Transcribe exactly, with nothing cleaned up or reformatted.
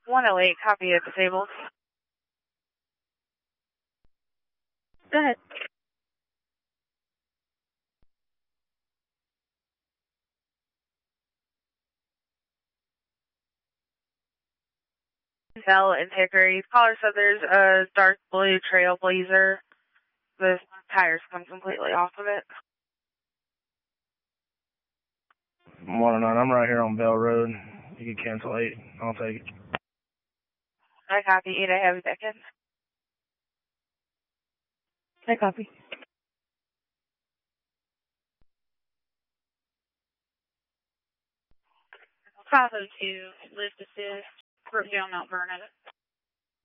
one oh eight, copy it, disabled. Go ahead. Bell and Hickory. Caller said there's a dark blue Trailblazer. The tires come completely off of it. one oh nine, I'm right here on Bell Road. You can cancel eight. I'll take it. I copy eight. I have you back in. I copy. five oh two, lift assist, Brookdale, Mount Vernon.